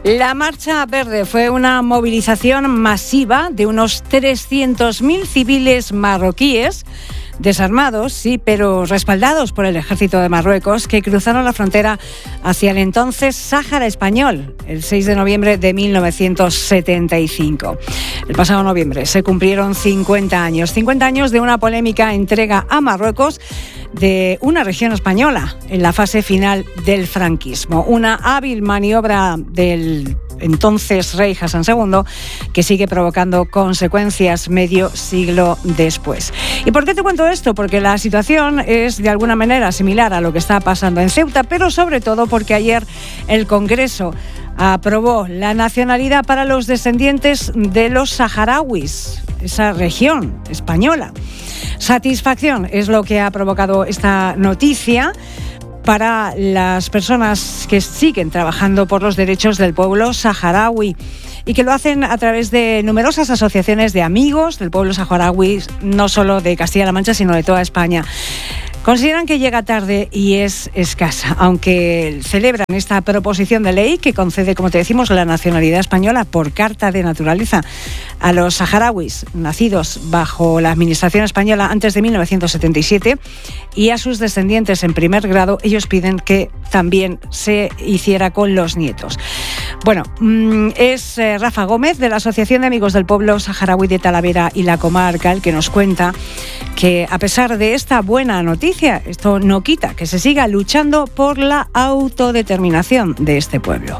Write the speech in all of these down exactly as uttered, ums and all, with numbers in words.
La Marcha Verde fue una movilización masiva de unos trescientos mil civiles marroquíes, desarmados, sí, pero respaldados por el ejército de Marruecos, que cruzaron la frontera hacia el entonces Sáhara español, el seis de noviembre de mil novecientos setenta y cinco. El pasado noviembre se cumplieron cincuenta años, cincuenta años de una polémica entrega a Marruecos de una región española en la fase final del franquismo. Una hábil maniobra del entonces rey Hassan segundo, que sigue provocando consecuencias medio siglo después. ¿Y por qué te cuento esto? Porque la situación es de alguna manera similar a lo que está pasando en Ceuta, pero sobre todo porque ayer el Congreso aprobó la nacionalidad para los descendientes de los saharauis, esa región española. Satisfacción es lo que ha provocado esta noticia para las personas que siguen trabajando por los derechos del pueblo saharaui y que lo hacen a través de numerosas asociaciones de amigos del pueblo saharaui, no solo de Castilla-La Mancha, sino de toda España. Consideran que llega tarde y es escasa, aunque celebran esta proposición de ley que concede, como te decimos, la nacionalidad española por carta de naturaleza a los saharauis nacidos bajo la administración española antes de mil novecientos setenta y siete y a sus descendientes en primer grado. Ellos piden que también se hiciera con los nietos. Bueno, es Rafa Gómez de la Asociación de Amigos del Pueblo Saharaui de Talavera y la Comarca el que nos cuenta que, a pesar de esta buena noticia, esto no quita que se siga luchando por la autodeterminación de este pueblo.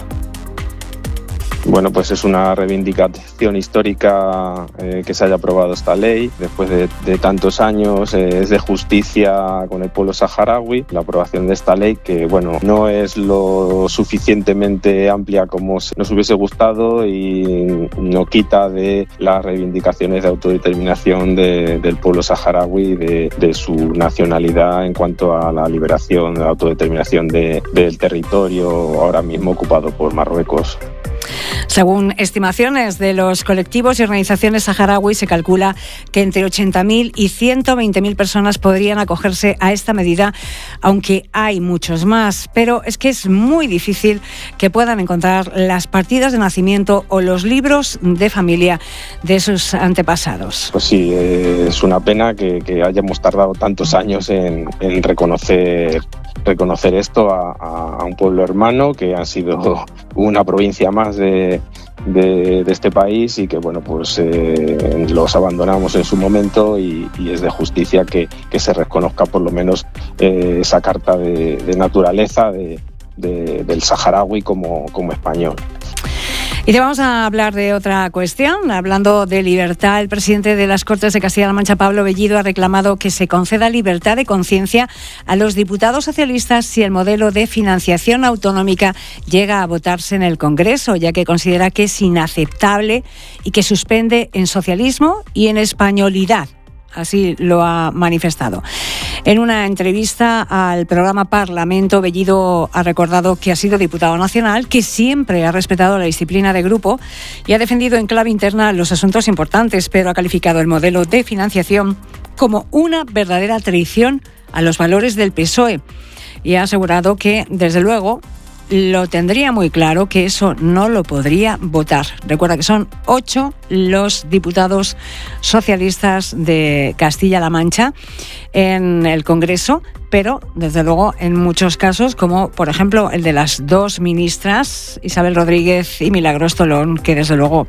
Bueno, pues es una reivindicación histórica eh, que se haya aprobado esta ley después de, de tantos años. Eh, es de justicia con el pueblo saharaui la aprobación de esta ley, que bueno, no es lo suficientemente amplia como nos hubiese gustado y no quita de las reivindicaciones de autodeterminación de, del pueblo saharaui, de, de su nacionalidad en cuanto a la liberación, la autodeterminación de, del territorio ahora mismo ocupado por Marruecos. Según estimaciones de los colectivos y organizaciones saharauis, se calcula que entre ochenta mil y ciento veinte mil personas podrían acogerse a esta medida, aunque hay muchos más. Pero es que es muy difícil que puedan encontrar las partidas de nacimiento o los libros de familia de sus antepasados. Pues sí, eh, es una pena que, que hayamos tardado tantos años en, en reconocer reconocer esto a, a, a un pueblo hermano, que ha sido una provincia más de, de, de este país y que bueno, pues eh, los abandonamos en su momento y, y es de justicia que, que se reconozca por lo menos eh, esa carta de, de naturaleza de, de, del saharaui como, como español. Y te vamos a hablar de otra cuestión. Hablando de libertad, el presidente de las Cortes de Castilla-La Mancha, Pablo Bellido, ha reclamado que se conceda libertad de conciencia a los diputados socialistas si el modelo de financiación autonómica llega a votarse en el Congreso, ya que considera que es inaceptable y que suspende en socialismo y en españolidad. Así lo ha manifestado. En una entrevista al programa Parlamento, Bellido ha recordado que ha sido diputado nacional, que siempre ha respetado la disciplina de grupo y ha defendido en clave interna los asuntos importantes, pero ha calificado el modelo de financiación como una verdadera traición a los valores del P S O E y ha asegurado que, desde luego, lo tendría muy claro que eso no lo podría votar. Recuerda que son ocho los diputados socialistas de Castilla-La Mancha en el Congreso, pero desde luego en muchos casos, como por ejemplo el de las dos ministras, Isabel Rodríguez y Milagros Tolón, que desde luego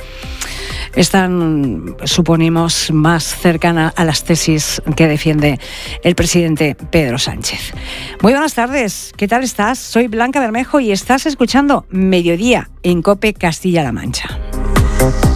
están, suponemos, más cercana a las tesis que defiende el presidente Pedro Sánchez. Muy buenas tardes, ¿qué tal estás? Soy Blanca Bermejo y estás escuchando Mediodía en COPE Castilla-La Mancha.